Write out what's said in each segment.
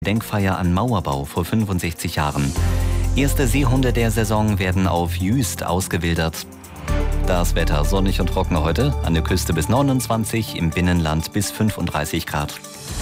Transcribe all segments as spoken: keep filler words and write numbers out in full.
Denkfeier an Mauerbau vor fünfundsechzig Jahren. Erste Seehunde der Saison werden auf Jüst ausgewildert. Das Wetter sonnig und trocken heute, an der Küste bis neunundzwanzig, im Binnenland bis fünfunddreißig Grad.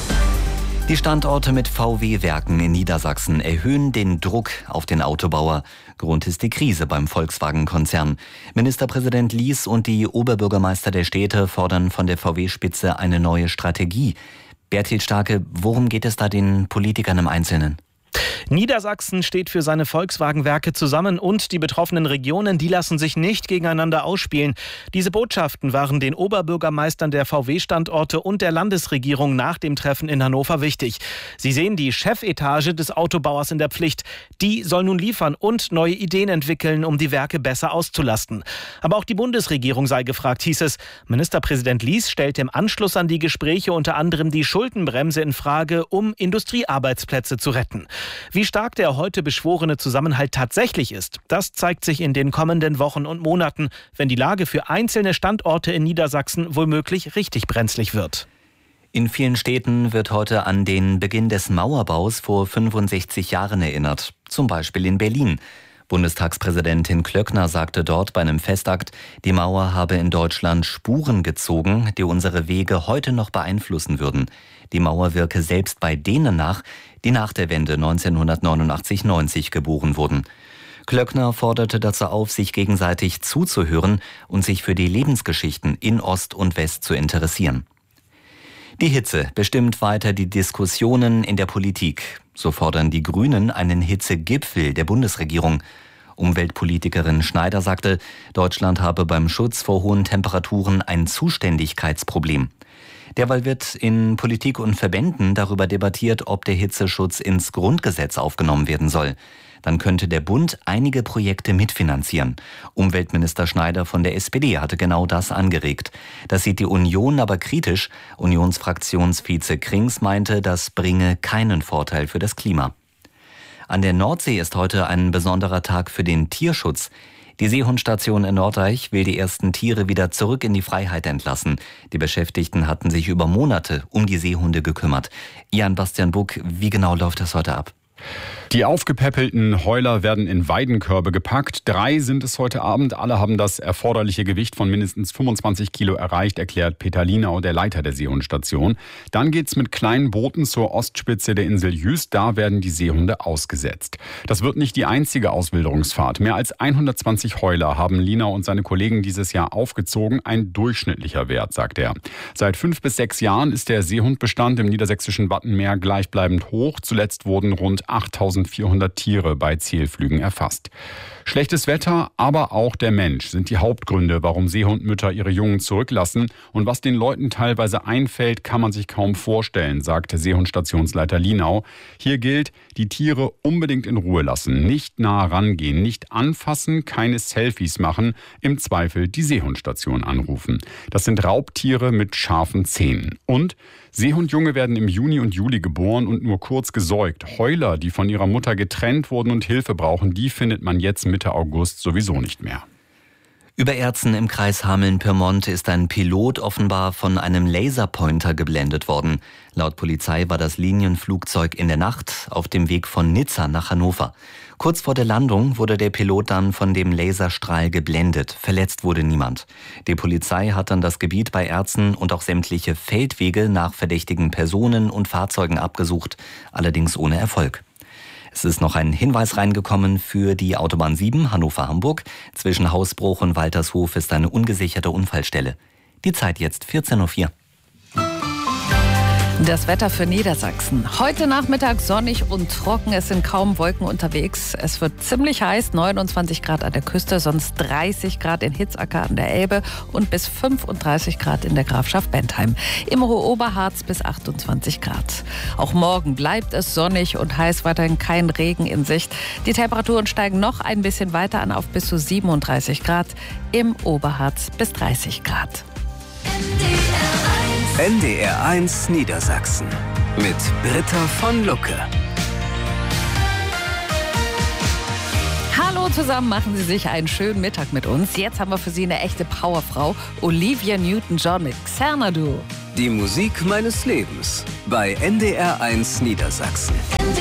Die Standorte mit V W-Werken in Niedersachsen erhöhen den Druck auf den Autobauer. Grund ist die Krise beim Volkswagen-Konzern. Ministerpräsident Lies und die Oberbürgermeister der Städte fordern von der V W-Spitze eine neue Strategie. Bertil Starke, worum geht es da den Politikern im Einzelnen? Niedersachsen steht für seine Volkswagen-Werke zusammen und die betroffenen Regionen, die lassen sich nicht gegeneinander ausspielen. Diese Botschaften waren den Oberbürgermeistern der V W-Standorte und der Landesregierung nach dem Treffen in Hannover wichtig. Sie sehen die Chefetage des Autobauers in der Pflicht. Die soll nun liefern und neue Ideen entwickeln, um die Werke besser auszulasten. Aber auch die Bundesregierung sei gefragt, hieß es. Ministerpräsident Lies stellt im Anschluss an die Gespräche unter anderem die Schuldenbremse in Frage, um Industriearbeitsplätze zu retten. Wie stark der heute beschworene Zusammenhalt tatsächlich ist, das zeigt sich in den kommenden Wochen und Monaten, wenn die Lage für einzelne Standorte in Niedersachsen womöglich richtig brenzlig wird. In vielen Städten wird heute an den Beginn des Mauerbaus vor fünfundsechzig Jahren erinnert, zum Beispiel in Berlin. Bundestagspräsidentin Klöckner sagte dort bei einem Festakt, die Mauer habe in Deutschland Spuren gezogen, die unsere Wege heute noch beeinflussen würden. Die Mauer wirke selbst bei denen nach, die nach der Wende neunzehnhundertneunundachtzig neunzig geboren wurden. Klöckner forderte dazu auf, sich gegenseitig zuzuhören und sich für die Lebensgeschichten in Ost und West zu interessieren. Die Hitze bestimmt weiter die Diskussionen in der Politik. So fordern die Grünen einen Hitzegipfel der Bundesregierung. Umweltpolitikerin Schneider sagte, Deutschland habe beim Schutz vor hohen Temperaturen ein Zuständigkeitsproblem. Derweil wird in Politik und Verbänden darüber debattiert, ob der Hitzeschutz ins Grundgesetz aufgenommen werden soll. Dann könnte der Bund einige Projekte mitfinanzieren. Umweltminister Schneider von der S P D hatte genau das angeregt. Das sieht die Union aber kritisch. Unionsfraktionsvize Krings meinte, das bringe keinen Vorteil für das Klima. An der Nordsee ist heute ein besonderer Tag für den Tierschutz. Die Seehundstation in Norddeich will die ersten Tiere wieder zurück in die Freiheit entlassen. Die Beschäftigten hatten sich über Monate um die Seehunde gekümmert. Jan Bastian Buck, wie genau läuft das heute ab? Die aufgepäppelten Heuler werden in Weidenkörbe gepackt. Drei sind es heute Abend. Alle haben das erforderliche Gewicht von mindestens fünfundzwanzig Kilo erreicht, erklärt Peter Linau, der Leiter der Seehundstation. Dann geht's mit kleinen Booten zur Ostspitze der Insel Jüst. Da werden die Seehunde ausgesetzt. Das wird nicht die einzige Auswilderungsfahrt. Mehr als hundertzwanzig Heuler haben Linau und seine Kollegen dieses Jahr aufgezogen. Ein durchschnittlicher Wert, sagt er. Seit fünf bis sechs Jahren ist der Seehundbestand im niedersächsischen Wattenmeer gleichbleibend hoch. Zuletzt wurden rund achttausendvierhundert Tiere bei Zielflügen erfasst. Schlechtes Wetter, aber auch der Mensch sind die Hauptgründe, warum Seehundmütter ihre Jungen zurücklassen. Und was den Leuten teilweise einfällt, kann man sich kaum vorstellen, sagte Seehundstationsleiter Linau. Hier gilt, die Tiere unbedingt in Ruhe lassen, nicht nah rangehen, nicht anfassen, keine Selfies machen, im Zweifel die Seehundstation anrufen. Das sind Raubtiere mit scharfen Zähnen. Und Seehundjunge werden im Juni und Juli geboren und nur kurz gesäugt. Heuler, die von ihrer Mutter getrennt wurden und Hilfe brauchen, die findet man jetzt Mitte August sowieso nicht mehr. Über Erzen im Kreis Hameln-Pyrmont ist ein Pilot offenbar von einem Laserpointer geblendet worden. Laut Polizei war das Linienflugzeug in der Nacht auf dem Weg von Nizza nach Hannover. Kurz vor der Landung wurde der Pilot dann von dem Laserstrahl geblendet. Verletzt wurde niemand. Die Polizei hat dann das Gebiet bei Erzen und auch sämtliche Feldwege nach verdächtigen Personen und Fahrzeugen abgesucht, allerdings ohne Erfolg. Es ist noch ein Hinweis reingekommen für die Autobahn sieben Hannover-Hamburg. Zwischen Hausbruch und Waltershof ist eine ungesicherte Unfallstelle. Die Zeit jetzt vierzehn Uhr vier. Das Wetter für Niedersachsen. Heute Nachmittag sonnig und trocken. Es sind kaum Wolken unterwegs. Es wird ziemlich heiß, neunundzwanzig Grad an der Küste, sonst dreißig Grad in Hitzacker an der Elbe und bis fünfunddreißig Grad in der Grafschaft Bentheim. Im Oberharz bis achtundzwanzig Grad. Auch morgen bleibt es sonnig und heiß, weiterhin kein Regen in Sicht. Die Temperaturen steigen noch ein bisschen weiter an auf bis zu siebenunddreißig Grad. Im Oberharz bis dreißig Grad. N D R eins Niedersachsen mit Britta von Lucke. Hallo zusammen, machen Sie sich einen schönen Mittag mit uns. Jetzt haben wir für Sie eine echte Powerfrau, Olivia Newton-John mit Xanadu. Die Musik meines Lebens bei N D R eins Niedersachsen.